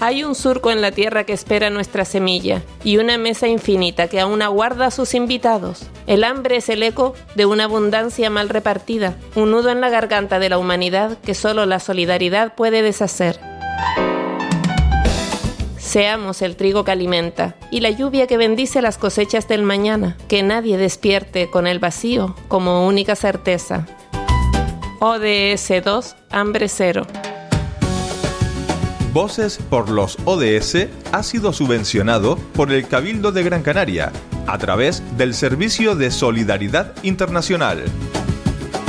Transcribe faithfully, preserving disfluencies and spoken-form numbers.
Hay un surco en la tierra que espera nuestra semilla y una mesa infinita que aún aguarda a sus invitados. El hambre es el eco de una abundancia mal repartida, un nudo en la garganta de la humanidad que solo la solidaridad puede deshacer. Seamos el trigo que alimenta y la lluvia que bendice las cosechas del mañana, que nadie despierte con el vacío como única certeza. O D S dos, hambre cero. Voces por los O D S ha sido subvencionado por el Cabildo de Gran Canaria a través del Servicio de Solidaridad Internacional.